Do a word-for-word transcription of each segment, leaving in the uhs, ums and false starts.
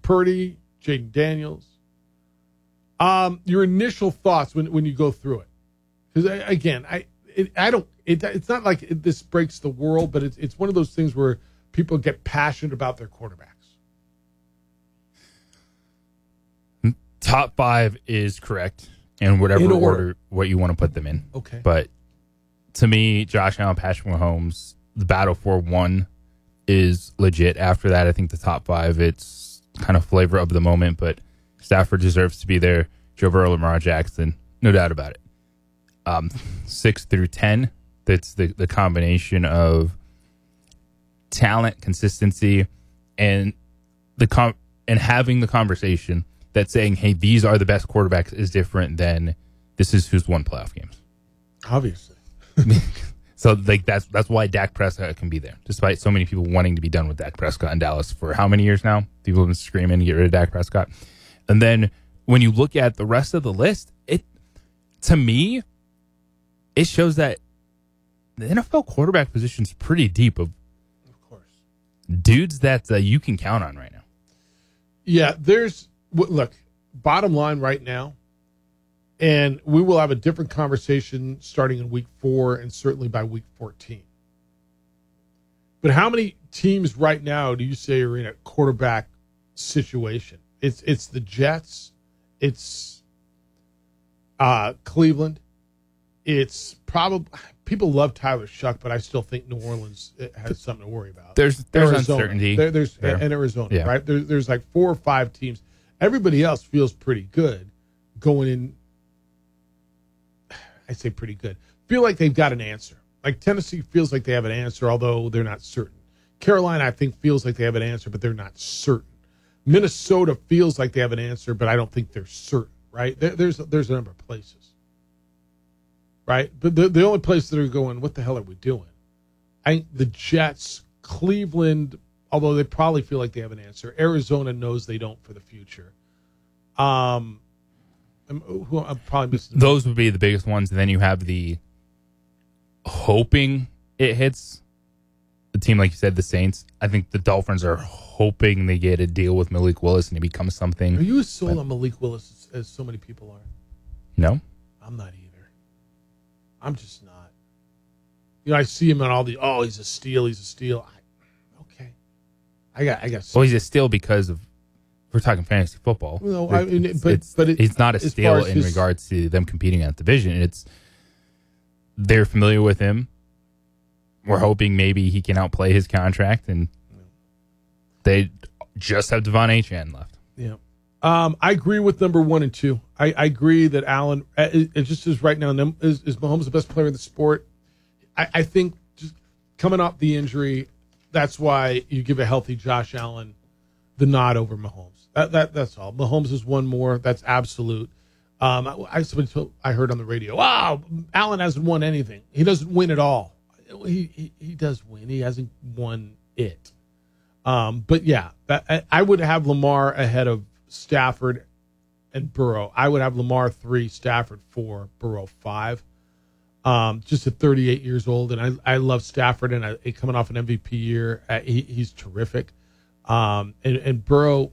Purdy, Jaden Daniels. Um, your initial thoughts when, when you go through it, because again, I it, I don't. It, it's not like it, this breaks the world, but it's it's one of those things where people get passionate about their quarterbacks. Top five is correct, in whatever In order. order what you want to put them in. Okay, but to me, Josh Allen, Patrick Mahomes, the battle for one is legit. After that, I think the top five, it's kind of flavor of the moment, but Stafford deserves to be there. Joe Burrow, Lamar Jackson, no doubt about it. Um, six through ten, that's the, the combination of talent, consistency, and the com- and having the conversation that saying, hey, these are the best quarterbacks is different than this is who's won playoff games. Obviously. So like that's that's why Dak Prescott can be there, despite so many people wanting to be done with Dak Prescott in Dallas for how many years now? People have been screaming to get rid of Dak Prescott. And then when you look at the rest of the list, it to me, it shows that the N F L quarterback position is pretty deep of, of course, dudes that uh, you can count on right now. Yeah, there's look, bottom line right now, and we will have a different conversation starting in week four and certainly by week fourteen. But how many teams right now do you say are in a quarterback situation? It's it's the Jets, it's uh, Cleveland, it's probably people love Tyler Shuck, but I still think New Orleans has something to worry about. There's there's Arizona. uncertainty. There, there's there. and Arizona, Yeah. right? There, there's like four or five teams. Everybody else feels pretty good going in. I say pretty good. Feel like they've got an answer. Like Tennessee feels like they have an answer, although they're not certain. Carolina, I think, feels like they have an answer, but they're not certain. Minnesota feels like they have an answer, but I don't think they're certain, right? There, there's there's a number of places, right? But the, the only place that are going, what the hell are we doing? I think the Jets, Cleveland, although they probably feel like they have an answer. Arizona knows they don't for the future. Um, I'm, who, I'm probably missing. Those would be the biggest ones. And then you have the hoping it hits the team, like you said, the Saints. I think the Dolphins are hoping they get a deal with Malik Willis and he becomes something. Are you as sold on Malik Willis as, as so many people are? No. I'm not either. I'm just not. You know, I see him on all the, oh, he's a steal, he's a steal. I, okay. I got, I got. Well, he's a steal because of, we're talking fantasy football. No, I mean, but, it's, but it, it's not a steal in his, regards to them competing at the division. It's, they're familiar with him. We're hoping maybe he can outplay his contract, and they just have Devon Achane left. Yeah. Um, I agree with number one and two. I, I agree that Allen, it, it just is right now, is, is Mahomes the best player in the sport? I, I think just coming off the injury, that's why you give a healthy Josh Allen the nod over Mahomes. That, that That's all. Mahomes is one more. That's absolute. Um, I, I, I heard on the radio, wow, Allen hasn't won anything. He doesn't win at all. He, he he does win. He hasn't won it. Um, but yeah, that, I, I would have Lamar ahead of Stafford and Burrow. I would have Lamar three, Stafford four, Burrow five. Um, just at thirty-eight years old, and I, I love Stafford, and I, coming off an M V P year, uh, he, he's terrific. Um, and, and Burrow,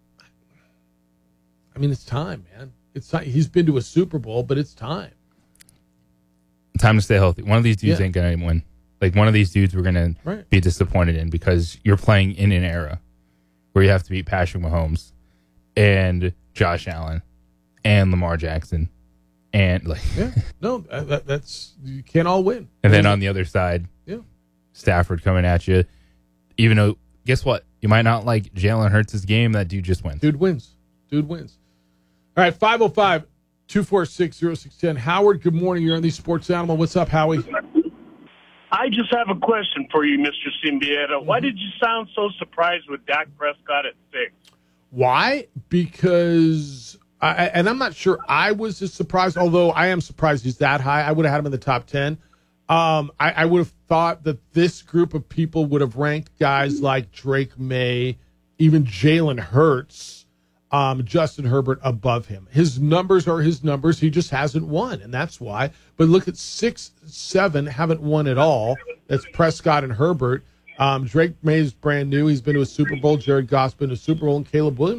I mean, it's time, man. It's time. He's been to a Super Bowl, but it's time. Time to stay healthy. One of these dudes Yeah. ain't going to win. Like, one of these dudes we're going right. to be disappointed in because you're playing in an era where you have to beat Patrick Mahomes and Josh Allen and Lamar Jackson. And, like, yeah, no, that, that's, you can't all win. And then on the other side, yeah, Stafford coming at you. Even though, guess what? You might not like Jalen Hurts' game. That dude just wins. Dude wins. Dude wins. All right, five oh five, two four six, oh six one oh. Howard, good morning. You're on the Sports Animal. What's up, Howie? I just have a question for you, Mister Simbieta. Mm-hmm. Why did you sound so surprised with Dak Prescott at six? Why? Because, I, and I'm not sure I was as surprised, although I am surprised he's that high. I would have had him in the top ten. Um, I, I would have thought that this group of people would have ranked guys like Drake May, even Jalen Hurts, um, Justin Herbert above him. His numbers are his numbers. He just hasn't won, and that's why. But look at six, seven haven't won at all. That's Prescott and Herbert. Um, Drake May is brand new. He's been to a Super Bowl. Jared Goff's been to a Super Bowl, and Caleb Williams